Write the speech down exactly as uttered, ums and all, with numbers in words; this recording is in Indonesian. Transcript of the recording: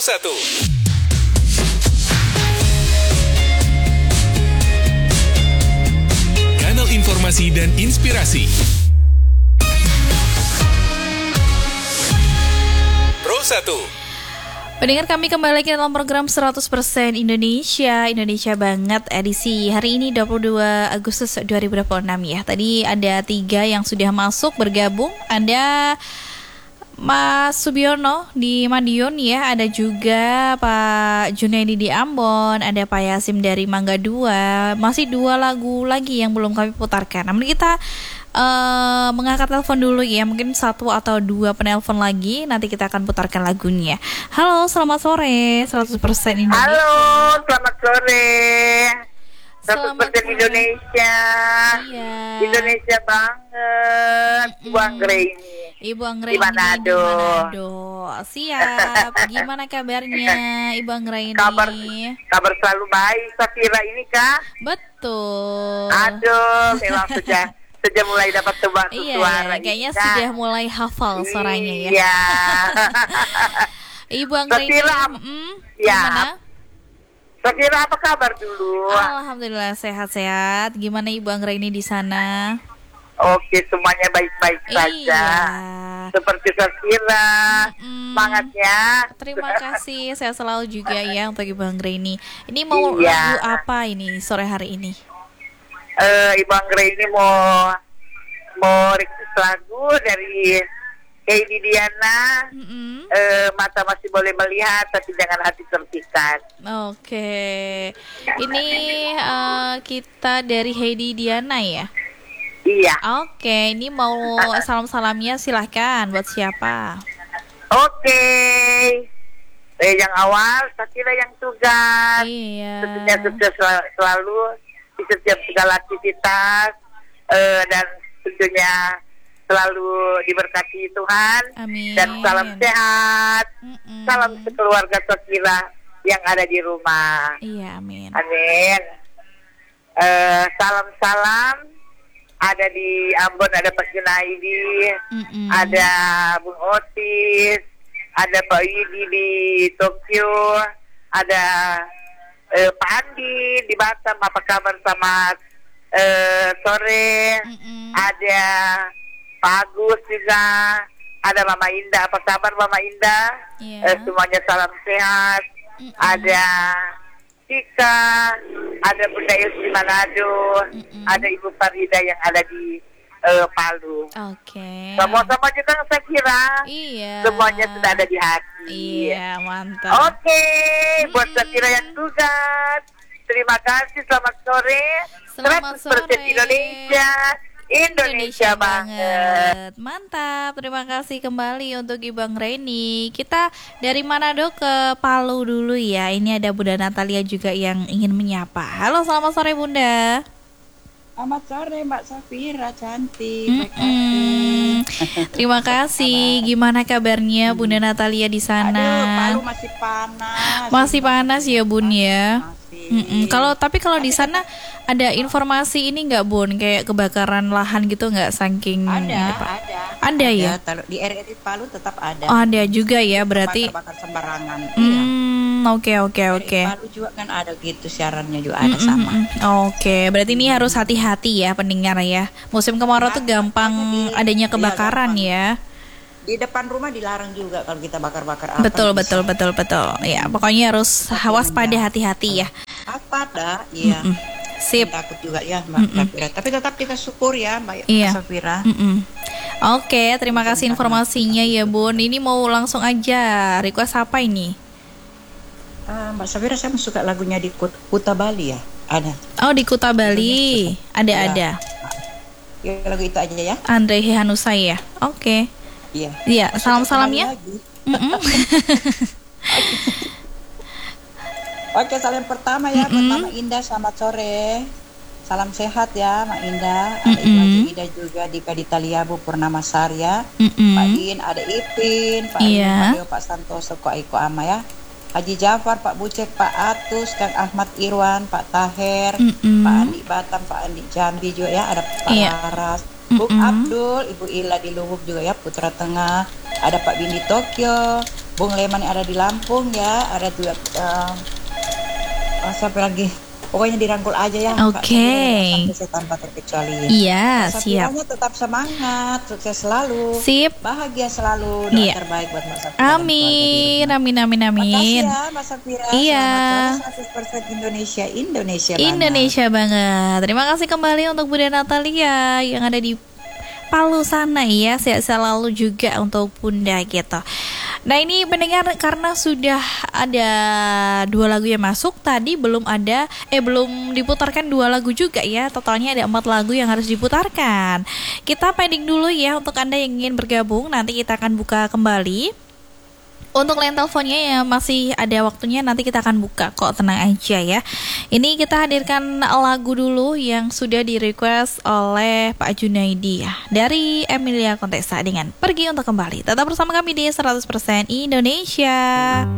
satu. Kanal informasi dan inspirasi. Pro satu. Pendengar, kami kembali lagi dalam program seratus persen Indonesia, Indonesia banget edisi hari ini dua puluh dua Agustus dua ribu dua puluh enam ya. Tadi ada tiga yang sudah masuk bergabung. Ada Mas Subiono di Madiun ya, ada juga Pak Junaidi di Ambon, ada Pak Yasim dari Mangga dua. Masih dua lagu lagi yang belum kami putarkan. Namun kita Uh, mengangkat telepon dulu ya, mungkin satu atau dua penelpon lagi, nanti kita akan putarkan lagunya. Halo, selamat sore, seratus persen Indonesia. Halo, selamat sore. seratus persen Indonesia. Iya. Indonesia banget. Mm-mm. Ibu Anggraini. Ibu Anggraini Di Manado. di Manado. Siap. Gimana kabarnya Ibu Anggraini? Kabar kabar selalu baik. Safira ini kah? Betul. Aduh, memang sudah Sudah mulai dapat tebak Iya, suara. kayaknya Ika. sudah mulai hafal suaranya ya. Iya. Ibu Anggraini. Safira, mm, ya. Gimana? Safira, apa kabar dulu? Alhamdulillah sehat-sehat. Gimana Ibu Anggraini di sana? Oke, semuanya baik-baik saja. Iya. Seperti Safira, Mm-mm. semangatnya. Terima kasih, saya selalu juga ya untuk Ibu Anggraini. Ini mau Iya. lagu apa ini sore hari ini? Uh, Ibu Anggraini mau mau request lagu dari Heidi Diana. Mm-mm. uh, Mata masih boleh melihat tapi jangan hati terpikat. Oke, ini uh, kita dari Heidi Diana ya. Iya. Oke, ini mau salam-salamnya silahkan buat siapa? Oke. Eh, yang awal Sakila yang tugas. Iya. Tentunya sukses sel- selalu di setiap segala aktivitas, uh, dan tentunya selalu diberkati Tuhan. Amin. Dan salam sehat. Mm-mm. Salam sekeluarga Sakila yang ada di rumah. Iya, amin. Amin. Uh, salam-salam ada di Ambon, ada Pak Junaidi, Mm-mm. ada Bung Otis, ada Pak Yudi di Tokyo, ada uh, Pak Andi di Batam. Apa kabar, sama uh, sore? Mm-mm. Ada Pak Agus juga, ada Mama Indah. Apa kabar Mama Indah? Iya. Uh, semuanya salam sehat. Mm-mm. Ada Tika, ada Bunda Yus di Manado, Mm-mm. ada Ibu Farida yang ada di uh, Palu. Oke. Sama-sama juga saya kira Iya. semuanya sudah ada di hati. Iya, mantap. Oke, buat Mm-mm. Sakira yang tugas, terima kasih, selamat sore. Selamat seratus persen sore. Indonesia, Indonesia banget. Mantap, terima kasih kembali untuk Ibu Anggraini. Kita dari Manado ke Palu dulu ya. Ini ada Bunda Natalia juga yang ingin menyapa. Halo, selamat sore Bunda. Selamat sore Mbak Safira, cantik. Mm-mm. Terima kasih. Gimana kabarnya Bunda Natalia di Aduh, sana? Palu masih panas. Masih panas ya Bun ya. Masih. Mm-mm. Kalau tapi kalau di sana ada informasi ini nggak Bun, kayak kebakaran lahan gitu nggak, saking Ada, ini, Pak? ada. Ada ya? Taruh- Di R R I Palu tetap ada. Oh, ada juga ya berarti. Bakar sembarangan. Iya. Hmm, oke oke oke. Di Palu juga kan ada gitu, siarannya juga ada Mm-mm, sama. mm-mm. Oke, berarti ini harus hati-hati ya pendengar ya. Musim kemarau tuh gampang adanya kebakaran ya. Di depan rumah dilarang juga kalau kita bakar-bakar apa. Betul bisa. betul betul betul. Ya, pokoknya harus waspada, hati-hati ya. Apa dah? Iya. Mm-mm. Sip. Takut juga ya Mbak Mm-mm. Safira. Tapi tetap kita syukur ya Mbak Iya. Safira. Mm-mm. Oke, terima kasih informasinya ya Bun. Ini mau langsung aja request apa ini? Ah, Mbak Safira, saya suka lagunya di Kut- Kuta Bali ya. Ada. Oh, di Kuta Bali. Ada Iya. ada. Ya, lagu itu aja ya. Andre Hehanusa ya. Oke. Iya. Iya, salam-salamnya. Lagi. Mm-mm. Oke, salam pertama ya buat Mm-mm. Mama Indah, selamat sore. Salam sehat ya Mak Indah. Ada Mm-mm. Ibu Haji Ida juga di Kaditaliabu Purnama Sarya. Mm-mm. Pak In, ada Ipin, Pak Iya. Rin, Pak Deo, Pak Santoso, Ko Aiko Ama ya. Haji Jafar, Pak Bucek, Pak Atus, Kang Ahmad Irwan, Pak Taher, Mm-mm. Pak Andi Batam, Pak Andi Jambi juga ya. Ada Pak Iya. Laras, Bung Mm-mm. Abdul, Ibu Ila di Luhuk juga ya, Putra Tengah. Ada Pak Bindi Tokyo, Bung Leman yang ada di Lampung ya, ada juga uh, uh, siapa lagi? Pokoknya dirangkul aja ya. Oke. Sampai tanpa terkecuali. Iya, Mbak siap. Safiranya tetap semangat, sukses selalu. Sip. Bahagia selalu. Doa Iya. terbaik buat Mbak Safira. Amin, amin, amin, amin. Makasih ya Mbak Safira. Iya. Selamat seratus persen Indonesia, Indonesia banget. Indonesia banget. Terima kasih kembali untuk Bunda Natalia yang ada di Palu sana ya. Sehat selalu juga untuk Bunda gitu. Nah ini pendengar, karena sudah ada dua lagu yang masuk, tadi belum ada, eh belum diputarkan dua lagu juga ya. Totalnya ada empat lagu yang harus diputarkan. Kita pending dulu ya untuk Anda yang ingin bergabung. Nanti kita akan buka kembali. Untuk line teleponnya ya masih ada waktunya, nanti kita akan buka kok, tenang aja ya. Ini kita hadirkan lagu dulu yang sudah di request oleh Pak Junaidi ya, dari Emilia Contessa dengan Pergi Untuk Kembali. Tetap bersama kami di seratus persen Indonesia.